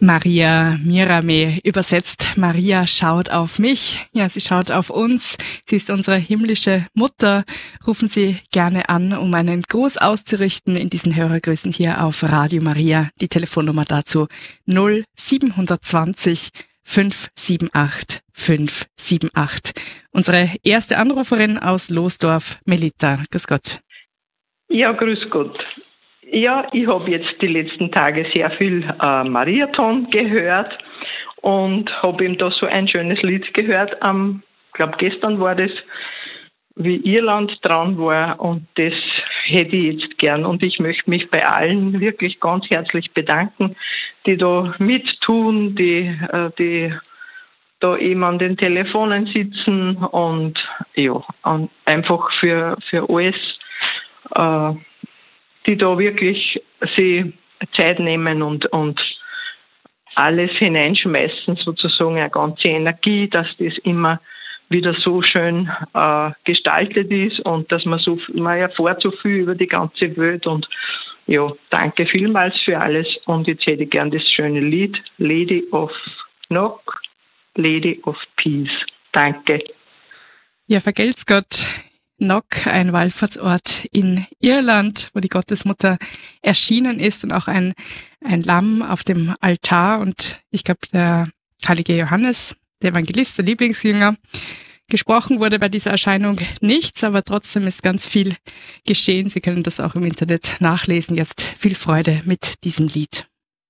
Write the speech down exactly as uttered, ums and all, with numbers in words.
Maria Mirame, übersetzt Maria schaut auf mich. Ja, sie schaut auf uns. Sie ist unsere himmlische Mutter. Rufen Sie gerne an, um einen Gruß auszurichten in diesen Hörergrüßen hier auf Radio Maria. Die Telefonnummer dazu null sieben zwanzig fünf sieben acht fünf sieben acht. Unsere erste Anruferin aus Losdorf, Melita. Grüß Gott. Ja, grüß Gott. Ja, ich habe jetzt die letzten Tage sehr viel äh, Mariathon gehört und habe ihm da so ein schönes Lied gehört. Ich ähm, glaube, gestern war das, wie Irland dran war, und das hätte ich jetzt gern. Und ich möchte mich bei allen wirklich ganz herzlich bedanken, die da mittun, die, äh, die da eben an den Telefonen sitzen und ja, und einfach für, für alles, äh, die da wirklich sich Zeit nehmen und, und alles hineinschmeißen, sozusagen eine ganze Energie, dass das immer wieder so schön äh, gestaltet ist und dass man so, man erfährt so viel über die ganze Welt. Und ja, danke vielmals für alles. Und jetzt hätte ich gern das schöne Lied Lady of Knock, Lady of Peace. Danke. Ja, vergelt's Gott. Knock, ein Wallfahrtsort in Irland, wo die Gottesmutter erschienen ist und auch ein, ein Lamm auf dem Altar. Und ich glaube, der heilige Johannes, der Evangelist, der Lieblingsjünger, gesprochen wurde bei dieser Erscheinung nichts, aber trotzdem ist ganz viel geschehen. Sie können das auch im Internet nachlesen. Jetzt viel Freude mit diesem Lied.